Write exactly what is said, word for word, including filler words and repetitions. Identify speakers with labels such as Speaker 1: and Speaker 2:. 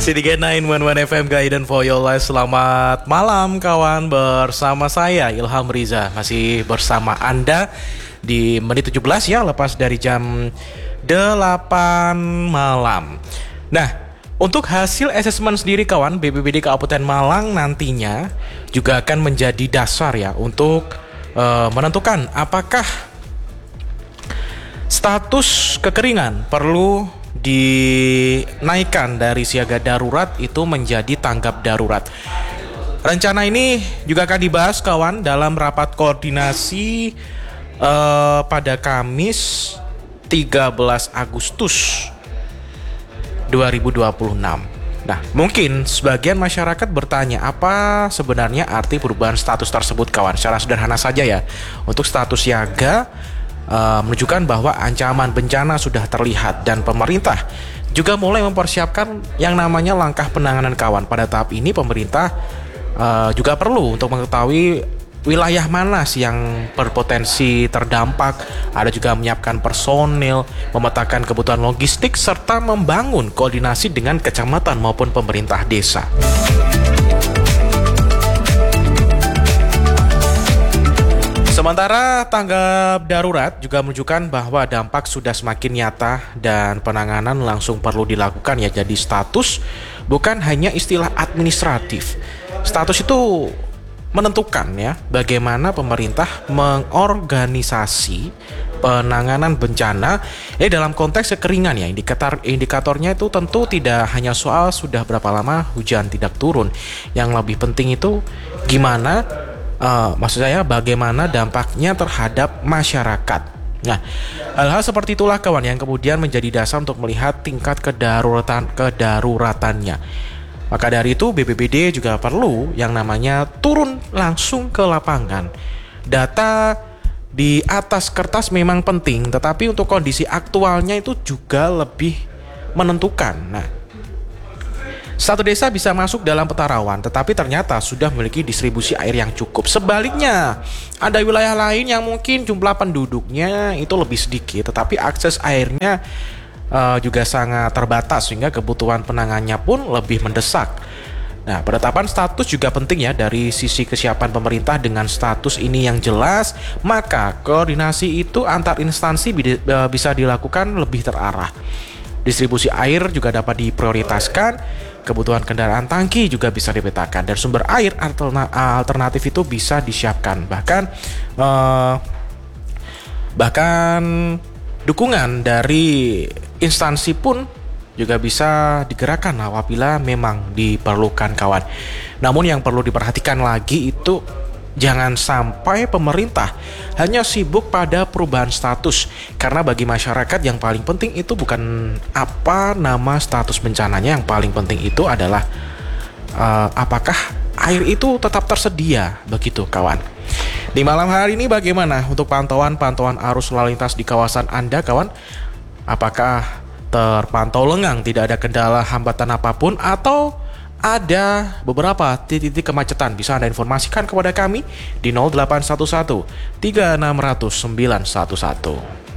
Speaker 1: City sembilan satu satu F M Guidance for Your Life. Selamat malam kawan, bersama saya Ilham Riza. Masih bersama Anda di menit tujuh belas ya, lepas dari jam delapan malam. Nah, untuk hasil asesmen sendiri kawan, B P B D Kabupaten Malang nantinya juga akan menjadi dasar ya untuk uh, menentukan apakah status kekeringan perlu dinaikkan dari siaga darurat itu menjadi tanggap darurat. Rencana ini juga akan dibahas kawan dalam rapat koordinasi uh, pada Kamis tiga belas Agustus dua ribu dua puluh enam. Nah, mungkin sebagian masyarakat bertanya apa sebenarnya arti perubahan status tersebut kawan. Secara sederhana saja ya, untuk status siaga Uh, menunjukkan bahwa ancaman bencana sudah terlihat dan pemerintah juga mulai mempersiapkan yang namanya langkah penanganan kawan. Pada tahap ini pemerintah uh, juga perlu untuk mengetahui wilayah mana sih yang berpotensi terdampak. Ada juga menyiapkan personil, memetakan kebutuhan logistik, serta membangun koordinasi dengan kecamatan maupun pemerintah desa. Sementara tanggap darurat juga menunjukkan bahwa dampak sudah semakin nyata dan penanganan langsung perlu dilakukan ya. Jadi status bukan hanya istilah administratif. Status itu menentukan ya bagaimana pemerintah mengorganisasi penanganan bencana eh dalam konteks kekeringan ya. Indikator indikatornya itu tentu tidak hanya soal sudah berapa lama hujan tidak turun. Yang lebih penting itu gimana Uh, maksud saya bagaimana dampaknya terhadap masyarakat. Nah, hal-hal seperti itulah kawan yang kemudian menjadi dasar untuk melihat tingkat kedaruratan kedaruratannya. Maka dari itu B P B D juga perlu yang namanya turun langsung ke lapangan. Data di atas kertas memang penting, tetapi untuk kondisi aktualnya itu juga lebih menentukan. Nah, satu desa bisa masuk dalam peta rawan, tetapi ternyata sudah memiliki distribusi air yang cukup. Sebaliknya, ada wilayah lain yang mungkin jumlah penduduknya itu lebih sedikit, tetapi akses airnya uh, juga sangat terbatas, sehingga kebutuhan penanganannya pun lebih mendesak. Nah, penetapan status juga penting ya dari sisi kesiapan pemerintah. Dengan status ini yang jelas, maka koordinasi itu antar instansi bisa dilakukan lebih terarah. Distribusi air juga dapat diprioritaskan, kebutuhan kendaraan tangki juga bisa dipetakan, dan sumber air alternatif itu bisa disiapkan. Bahkan eh, bahkan dukungan dari instansi pun juga bisa digerakkan apabila memang diperlukan kawan. Namun yang perlu diperhatikan lagi itu jangan sampai pemerintah hanya sibuk pada perubahan status, karena bagi masyarakat yang paling penting itu bukan apa nama status bencananya. Yang paling penting itu adalah uh, apakah air itu tetap tersedia, begitu kawan. Di malam hari ini bagaimana untuk pantauan-pantauan arus lalu lintas di kawasan Anda kawan? Apakah terpantau lengang, tidak ada kendala hambatan apapun, atau ada beberapa titik-titik kemacetan? Bisa Anda informasikan kepada kami di nol delapan satu satu tiga enam nol nol sembilan satu satu.